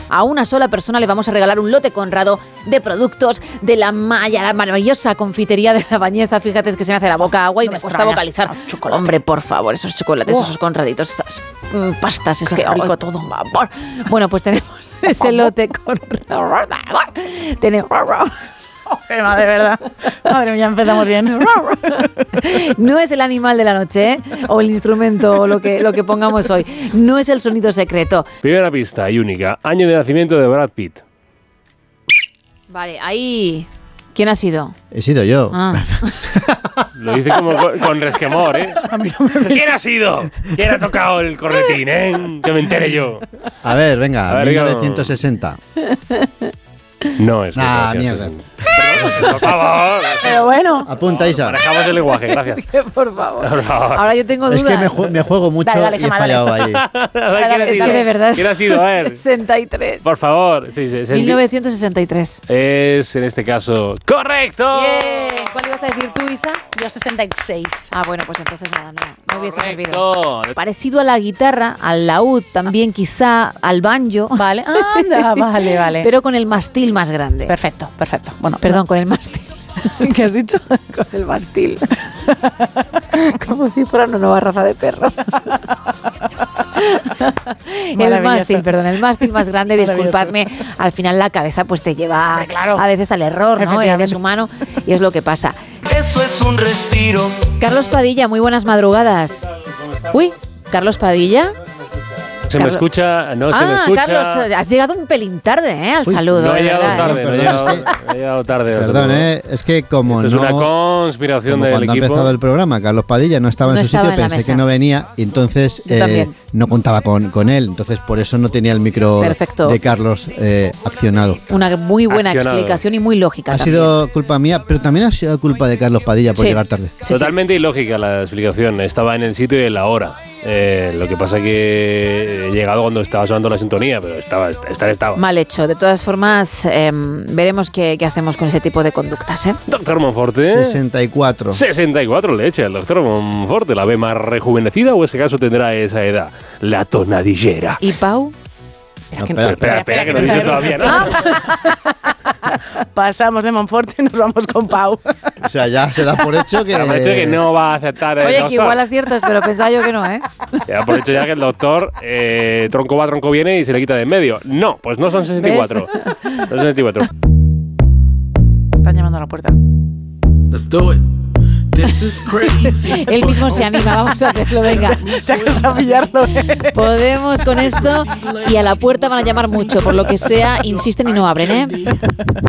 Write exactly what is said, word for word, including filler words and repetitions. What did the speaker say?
a una sola persona le vamos a regalar un lote Conrado de productos de la maya, la maravillosa confitería de La Bañeza. Fíjate, es que se me hace la boca agua y no me, me cuesta vocalizar. Oh, hombre, por favor, esos chocolates, oh. esos conraditos, esas mm, pastas, es Qué que rico oh, todo. Vapor. Bueno, pues tenemos ese lote Conrado. Tenemos... Oh, de verdad. Madre mía, empezamos bien. No es el animal de la noche, ¿eh? O el instrumento, o lo que, lo que pongamos hoy. No es el sonido secreto. Primera pista y única. Año de nacimiento de Brad Pitt. Vale, ahí... ¿Quién ha sido? He sido yo. Ah. Lo dice como con, con resquemor, ¿eh? A mí no me... ¿Quién ha sido? ¿Quién ha tocado el cornetín, eh? Que me entere yo. A ver, venga, a ver, mil novecientos sesenta. No es. Ah, mierda. Perdón, por favor. Pero bueno. Apunta, Isa. Manejamos el lenguaje, gracias. Es que, por favor. Por favor. Ahora yo tengo dudas. Es que me, ju- me juego mucho dale, dale, y he fallado ahí. Es que de verdad. ¿Quién ha sido? A ver. sesenta y tres. Por favor. Sí, sí, mil novecientos sesenta y tres. Es, en este caso, ¡correcto! Bien. ¿Cuál ibas a decir tú, Isa? Yo sesenta y seis. Ah, bueno, pues entonces nada, no, no hubiese servido. Parecido a la guitarra, al laúd, también quizá al banjo. Vale. Anda, vale, vale. Pero con el mástil más grande. Perfecto, perfecto. Bueno, perdón, con el mástil. ¿Qué has dicho? Con el mástil. Como si fuera una nueva raza de perros. El mástil, perdón, el mástil más grande, disculpadme. Al final la cabeza pues te lleva claro. a veces al error, ¿no? Eres humano y es lo que pasa. Eso es un respiro. Carlos Padilla, muy buenas madrugadas. Uy, Carlos Padilla. Se Carlos. me escucha, no ah, se me escucha. Carlos, has llegado un pelín tarde, ¿eh? Al Uy, saludo. No he llegado verdad, tarde, ¿eh? no, he llegado, no he llegado tarde. Perdón, eh, es que como Esto no... es una conspiración como del cuando equipo. ha empezado el programa, Carlos Padilla no estaba no en su estaba sitio, en pensé que no venía y entonces eh, no contaba con, con él. Entonces por eso no tenía el micro Perfecto. de Carlos eh, accionado. Una muy buena accionado. explicación y muy lógica. Ha también. sido culpa mía, pero también ha sido culpa de Carlos Padilla por sí. llegar tarde. Sí, Totalmente sí. ilógica la explicación. Estaba en el sitio y en la hora. Eh, lo que pasa es que he llegado cuando estaba sonando la sintonía, pero estaba, estar estaba. Mal hecho. De todas formas, eh, veremos qué, qué hacemos con ese tipo de conductas, ¿eh? Doctor Monforte. sesenta y cuatro. sesenta y cuatro le echa el doctor Monforte. ¿La ve más rejuvenecida o ese caso tendrá esa edad? La tonadillera. ¿Y Pau? No, espera, espera, espera, espera, que no dice todavía nada. Pasamos de Monforte y nos vamos con Pau. O sea, ya se da por hecho que... Da por hecho que no va a aceptar el Oye, doctor. que igual aciertas, pero pensaba yo que no, ¿eh? Se da por hecho ya que el doctor eh, tronco va, tronco viene y se le quita de en medio. No, pues no son sesenta y cuatro. No son sesenta y cuatro. Están llamando a la puerta. Let's do it. This is crazy. Él mismo se anima, vamos a hacerlo, venga. Se a pillarlo. Podemos con esto y a la puerta van a llamar mucho, por lo que sea, insisten y no abren, ¿eh?